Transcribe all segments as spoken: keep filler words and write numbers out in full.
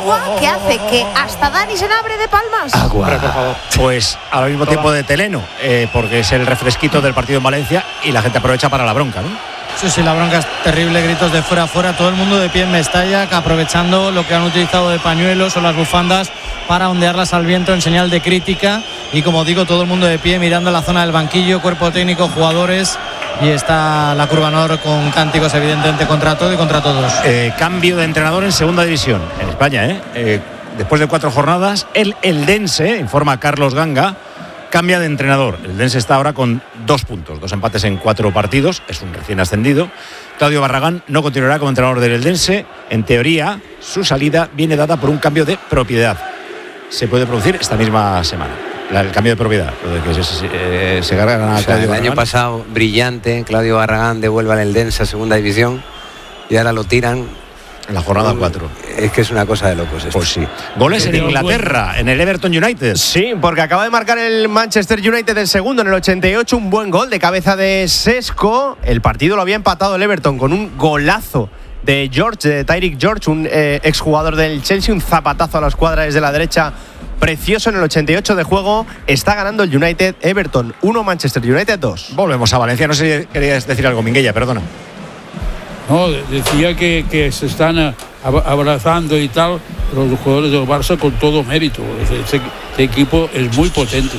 agua que hace que hasta Dani se abre de palmas. Agua. Hombre, por favor. Pues al mismo tiempo de Teleno, eh, porque es el refresquito del partido en Valencia y la gente aprovecha para la bronca, ¿no? Sí, sí, la bronca es terrible, gritos de fuera a fuera, todo el mundo de pie en Mestalla, aprovechando lo que han utilizado de pañuelos o las bufandas para ondearlas al viento en señal de crítica. Y como digo, todo el mundo de pie mirando la zona del banquillo, cuerpo técnico, jugadores, y está la Curva Nor con cánticos evidentemente contra todo y contra todos. Eh, cambio de entrenador en segunda división en España, ¿eh? Eh, después de cuatro jornadas, el Eldense, informa Carlos Ganga, cambia de entrenador. El Eldense está ahora con dos puntos, dos empates en cuatro partidos, es un recién ascendido. Claudio Barragán no continuará como entrenador del Eldense. En teoría, su salida viene dada por un cambio de propiedad. Se puede producir esta misma semana. La, el cambio de propiedad, lo de que se, se, eh, se cargan a o sea, Claudio el Barragán. año pasado, brillante, Claudio Barragán devuelve al Eldense a segunda división y ahora lo tiran en la jornada cuatro. Es que es una cosa de locos esto. Pues sí. Goles en Inglaterra, en el Everton United. Sí, porque acaba de marcar el Manchester United el segundo en el ochenta y ocho, un buen gol de cabeza de Sesco. El partido lo había empatado el Everton con un golazo de George, de Tyreek George, un eh, exjugador del Chelsea, un zapatazo a la escuadra desde la derecha, precioso en el ochenta y ocho de juego. Está ganando el United. Everton uno, Manchester United dos. Volvemos a Valencia, no sé si querías decir algo, Minguella, perdona. No, decía que, que se están abrazando y tal los jugadores del Barça con todo mérito. Este, este equipo es muy potente.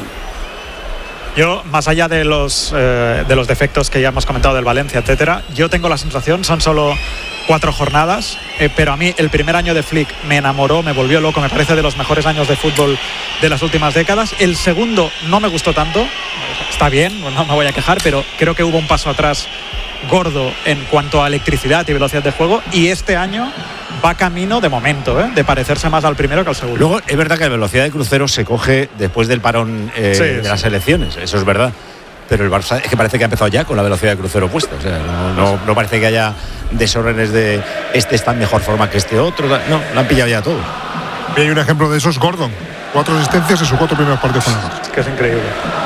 Yo, más allá de los, eh, de los defectos que ya hemos comentado del Valencia, etcétera, yo tengo la sensación, son solo cuatro jornadas, eh, pero a mí el primer año de Flick me enamoró, me volvió loco, me parece de los mejores años de fútbol de las últimas décadas. El segundo no me gustó tanto, está bien, no me voy a quejar, pero creo que hubo un paso atrás gordo en cuanto a electricidad y velocidad de juego, y este año va camino, de momento, ¿eh? de parecerse más al primero que al segundo. Luego, es verdad que la velocidad de crucero se coge después del parón eh, sí, de sí. las elecciones, eso es verdad. Pero el Barça es que parece que ha empezado ya con la velocidad de crucero puesta. O sea, no, no, no parece que haya desórdenes de este está en mejor forma que este otro. No, lo han pillado ya todo. Y hay un ejemplo de eso, es Gordon. Cuatro asistencias en sus cuatro primeros partidos con el Barça. Es que es increíble.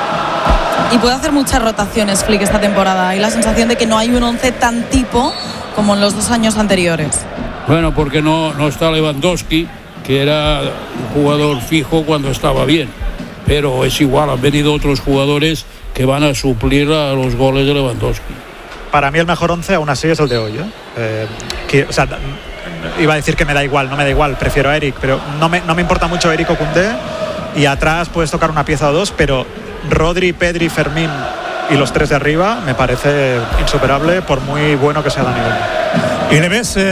Y puede hacer muchas rotaciones Flick esta temporada. Hay la sensación de que no hay un once tan tipo como en los dos años anteriores. Bueno, porque no, no está Lewandowski, que era un jugador fijo cuando estaba bien. Pero es igual, han venido otros jugadores que van a suplir a los goles de Lewandowski. Para mí el mejor once aún así es el de hoy, ¿eh? Eh, que, o sea, iba a decir que me da igual, no me da igual, prefiero a Eric, pero no me, no me importa mucho Eric o Koundé, y atrás puedes tocar una pieza o dos, pero Rodri, Pedri, Fermín y los tres de arriba me parece insuperable por muy bueno que sea Dani Olmo. Y le ves